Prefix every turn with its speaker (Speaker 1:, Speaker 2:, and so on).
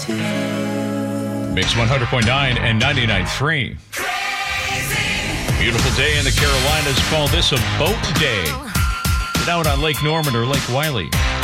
Speaker 1: Mix 100.9 and 99.3. Beautiful day in the Carolinas. Call this a boat day. Get out on Lake Norman or Lake Wylie.